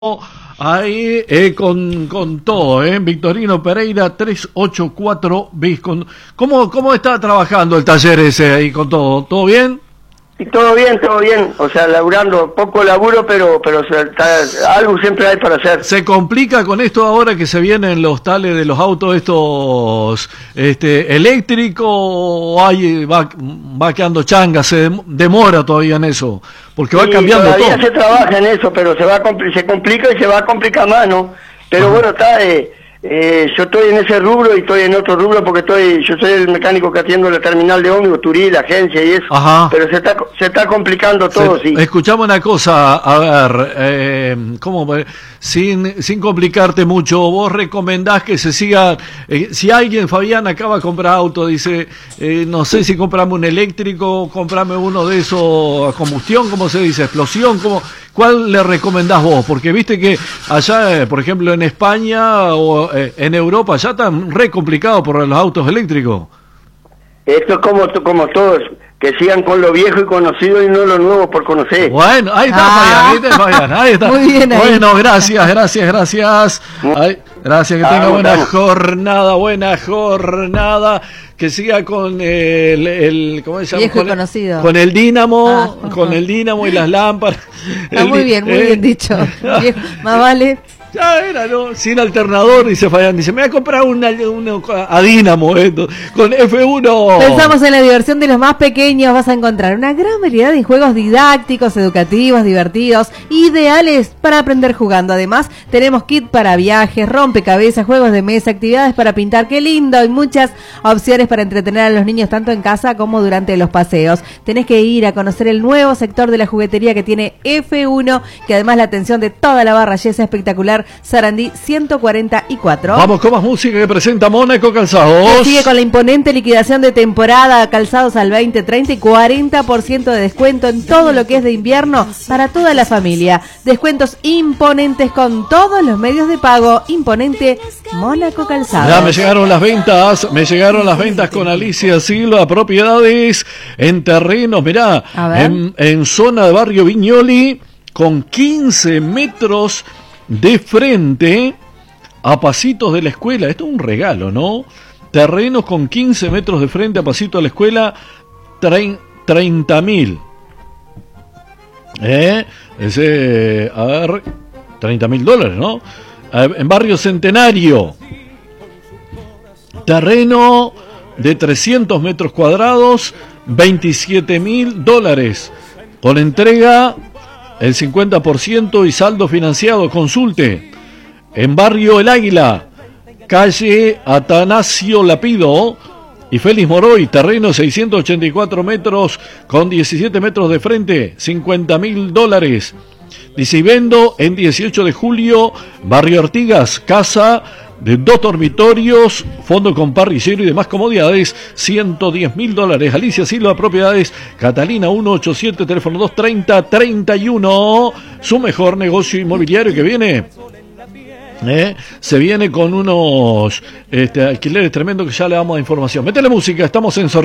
Ahí con todo, Victorino Pereira 384 bis. ¿Cómo está trabajando el taller ese ahí con todo? ¿Todo bien? Y todo bien, o sea, laburando, poco laburo, pero algo siempre hay para hacer. ¿Se complica con esto ahora que se vienen los tales de los autos estos eléctricos o va quedando changa, se demora todavía en eso? Porque va cambiando todo. Todavía se trabaja en eso, pero se complica y se va a complicar más, ¿no? Pero bueno, yo estoy en ese rubro y estoy en otro rubro porque yo soy el mecánico que atiendo la terminal de ómnimos, Turí, la agencia y eso. Ajá. Pero se está complicando todo, sí. Escuchame una cosa, a ver, sin complicarte mucho, vos recomendás que se siga, si alguien, Fabián, acaba de comprar auto, dice, no sé si comprame un eléctrico, comprame uno de esos a combustión, ¿cómo se dice? Explosión, ¿cuál le recomendás vos? Porque viste que allá, por ejemplo, en España o en Europa ya están re complicados por los autos eléctricos. Esto es como todos, que sigan con lo viejo y conocido y no lo nuevo por conocer. Bueno, ahí está, Fabián, ahí está. Muy bien ahí. Bueno, gracias. Gracias, que tenga buena jornada, que siga con el ¿cómo se llama? Viejo y conocido. Con el dínamo, con el dínamo y las lámparas. Está muy bien dicho. Más vale. Ya era, ¿no? Sin alternador, dice Fabián. Dice, me voy a comprar uno a dínamo, con F1. Pensamos en la diversión de los más pequeños. Vas a encontrar una gran variedad de juegos didácticos, educativos, divertidos, ideales para aprender jugando. Además, tenemos kit para viajes, rompecabezas, juegos de mesa, actividades para pintar. ¡Qué lindo! Y muchas opciones para entretener a los niños tanto en casa como durante los paseos. Tenés que ir a conocer el nuevo sector de la juguetería que tiene F1, que además la atención de toda la barra es espectacular. Sarandí 144. Vamos con más música que presenta Mónaco Calzados. Que sigue con la imponente liquidación de temporada, calzados al 20-30 y 40% de descuento en todo lo que es de invierno para toda la familia. Descuentos imponentes con todos los medios de pago. Imponente Mónaco Calzados. Ya me llegaron las ventas con Alicia Silva, propiedades en terrenos, mirá, en zona de Barrio Viñoli, con 15 metros de frente a pasitos de la escuela. Esto es un regalo, ¿no? Terrenos con 15 metros de frente a pasito de la escuela, 30.000. A ver, $30.000, ¿no? En Barrio Centenario, terreno de 300 metros cuadrados, $27.000. Con entrega el 50% y saldo financiado. Consulte en Barrio El Águila, calle Atanasio Lapido y Félix Moroy, terreno 684 metros con 17 metros de frente, $50.000. Dice, y vendo en 18 de julio, Barrio Artigas, casa de 2 dormitorios, fondo con parrillero y demás comodidades, $110.000. Alicia Silva, propiedades, Catalina 187, teléfono 230-31. Su mejor negocio inmobiliario que viene. Se viene con unos alquileres tremendos que ya le damos información. Métele música, estamos en